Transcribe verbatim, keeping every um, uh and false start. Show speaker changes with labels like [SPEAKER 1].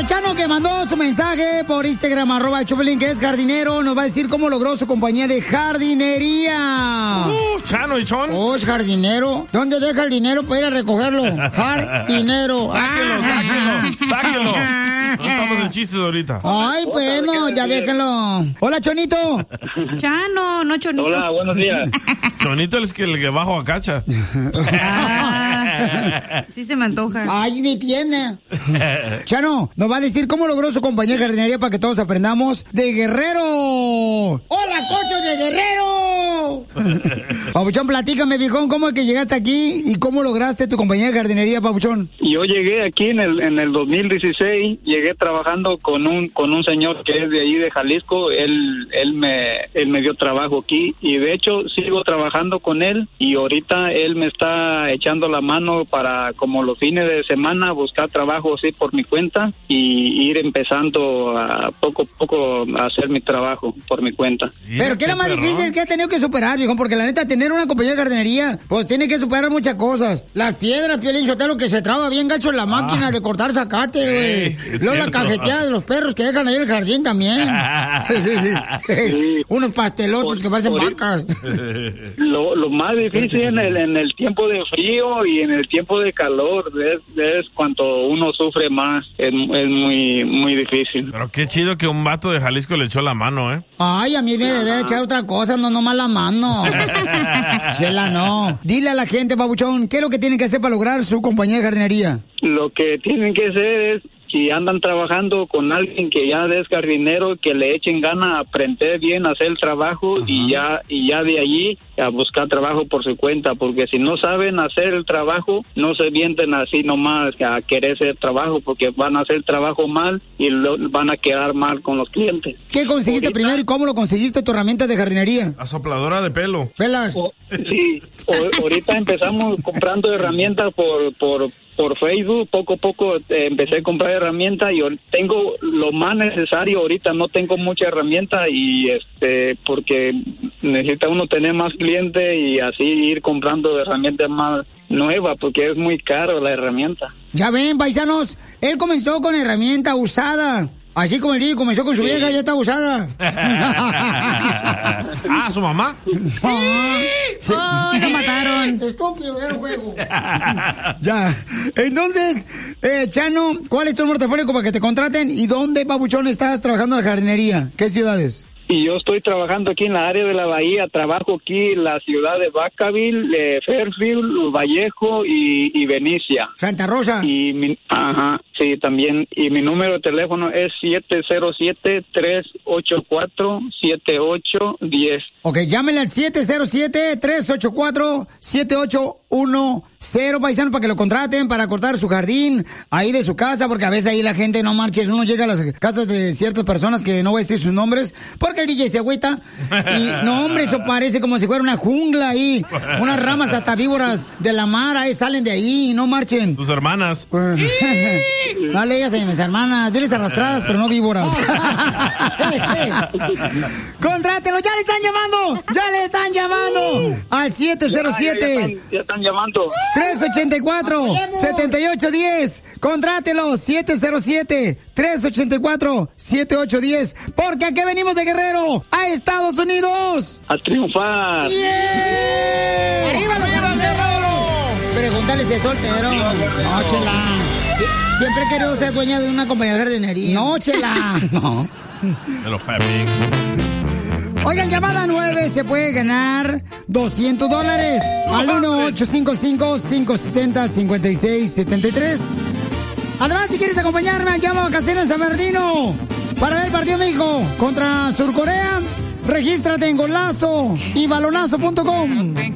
[SPEAKER 1] Chano, que mandó su mensaje por Instagram, arroba el Chopelín, que es jardinero, nos va a decir cómo logró su compañía de jardinería.
[SPEAKER 2] Uh, Chano y Chon.
[SPEAKER 1] Oh, es jardinero. ¿Dónde deja el dinero para ir a recogerlo? Jardinero.
[SPEAKER 2] Sáquelo, sáquelo, sáquelo. No estamos en chistes ahorita.
[SPEAKER 1] Ay, bueno, ya déjenlo. Hola, Chonito.
[SPEAKER 3] Chano, no Chonito.
[SPEAKER 4] Hola, buenos días.
[SPEAKER 2] Chonito es que el que bajo a cacha.
[SPEAKER 3] Ah, sí se me antoja.
[SPEAKER 1] Ay, ni tiene. Chano, nos va a decir cómo logró su compañía de jardinería para que todos aprendamos de Guerrero. ¡Hola, cocho de Guerrero! Papuchón, platícame, viejón, ¿cómo es que llegaste aquí y cómo lograste tu compañía de jardinería, Papuchón?
[SPEAKER 4] Yo llegué aquí en el en el dos mil dieciséis, llegué trabajando con un con un señor que es de ahí de Jalisco. Él él me él me dio trabajo aquí y de hecho sigo trabajando con él y ahorita él me está echando la mano para como los fines de semana buscar trabajo así por mi cuenta y ir empezando a poco a poco a hacer mi trabajo por mi cuenta.
[SPEAKER 1] Pero ¿qué es lo más difícil que ha tenido que superar, viejo? Porque la neta, tener una compañía de jardinería, pues tiene que superar muchas cosas. Las piedras, Piolín Sotelo, que se traba bien gacho en la máquina ah. de cortar zacate, güey. Sí, luego la cajeteada de los perros que dejan ahí en el jardín también. sí, sí. sí. Unos pastelotes por, que parecen vacas.
[SPEAKER 4] Lo, lo más difícil en el, en el tiempo de frío y en el tiempo de calor es, es cuando uno sufre más. Es, es muy, muy difícil.
[SPEAKER 2] Pero qué chido que un vato de Jalisco le echó la mano, ¿eh?
[SPEAKER 1] Ay, a mí me debe echar otra cosa, no nomás la mano. Chela, no. Dile a la gente, babuchón, ¿qué es lo que tienen que hacer para lograr su compañía de jardinería?
[SPEAKER 4] Lo que tienen que hacer es, si andan trabajando con alguien que ya es jardinero, que le echen ganas a aprender bien a hacer el trabajo. Ajá. y ya y ya de allí a buscar trabajo por su cuenta, porque si no saben hacer el trabajo, no se vienten así nomás a querer hacer trabajo, porque van a hacer el trabajo mal y lo, van a quedar mal con los clientes.
[SPEAKER 1] ¿Qué conseguiste ahorita, primero y cómo lo conseguiste tu herramienta de jardinería?
[SPEAKER 2] La sopladora de pelo.
[SPEAKER 1] ¿Pelas?
[SPEAKER 4] O, sí, o, ahorita empezamos comprando herramientas por por por Facebook, poco a poco eh, empecé a comprar herramientas y tengo lo más necesario. Ahorita no tengo mucha herramienta y este porque necesita uno tener más clientes y así ir comprando herramientas más nuevas porque es muy caro la herramienta.
[SPEAKER 1] Ya ven, paisanos, él comenzó con herramienta usada. Así como el día comenzó con su sí. vieja, ya está usada.
[SPEAKER 2] Ah, ¿su mamá?
[SPEAKER 1] Ah,
[SPEAKER 3] ¡Oh, lo mataron!
[SPEAKER 1] Estúpido, era un juego. Ya. Entonces, eh, Chano, ¿cuál es tu número telefónico para que te contraten? ¿Y dónde, babuchón, estás trabajando en la jardinería? ¿Qué ciudades?
[SPEAKER 4] Y yo estoy trabajando aquí en la área de la bahía, trabajo aquí en la ciudad de Vacaville, eh, Fairfield, Vallejo y, y Benicia.
[SPEAKER 1] Santa Rosa.
[SPEAKER 4] Y mi, ajá, sí, también. Y mi número de teléfono es siete cero siete, tres ocho cuatro, siete ocho uno cero.
[SPEAKER 1] Ok, llámenle al siete cero siete, tres ocho cuatro, siete ocho uno cero, paisano, para que lo contraten, para cortar su jardín ahí de su casa, porque a veces ahí la gente no marcha, uno llega a las casas de ciertas personas que no voy a decir sus nombres, porque el D J se agüita, y no, hombre, eso parece como si fuera una jungla ahí, unas ramas hasta víboras de la mar, ahí salen de ahí, no marchen.
[SPEAKER 2] Tus hermanas.
[SPEAKER 1] Dale ellas a mis hermanas, diles arrastradas, pero no víboras. Contrátelo, ya le están llamando, ya le están llamando al siete cero siete.
[SPEAKER 4] Ya, ya, ya, están, ya están llamando.
[SPEAKER 1] tres ocho cuatro, siete ocho uno cero. Contrátelo, siete cero siete, tres ocho cuatro, siete ocho uno cero. Porque aquí venimos de Guerrero a Estados Unidos
[SPEAKER 4] a triunfar.
[SPEAKER 1] ¡Yeah! ¡Arriba los Guerreros! Pregúntale si es soltero. No, chela. Sí, siempre he querido ser dueña de una compañía de jardinería. No, chela. No.
[SPEAKER 2] De los Fairfield.
[SPEAKER 1] Oigan, llamada nueve se puede ganar doscientos dólares al uno ocho cinco cinco, cinco siete cero, cinco seis siete tres. Además, si quieres acompañarme, llamo a Casino San Bernardino para ver el partido México contra Surcorea. Regístrate en golazo y balonazo punto com.